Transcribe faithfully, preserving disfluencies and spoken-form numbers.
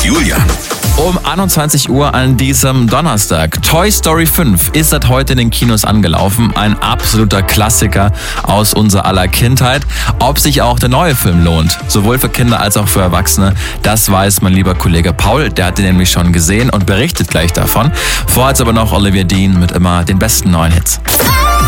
Julian. Um einundzwanzig Uhr an diesem Donnerstag. Toy Story fünf ist seit heute in den Kinos angelaufen. Ein absoluter Klassiker aus unser aller Kindheit. Ob sich auch der neue Film lohnt, sowohl für Kinder als auch für Erwachsene, das weiß mein lieber Kollege Paul. Der hat den nämlich schon gesehen und berichtet gleich davon. Vorher jetzt aber noch Olivia Dean mit immer den besten neuen Hits.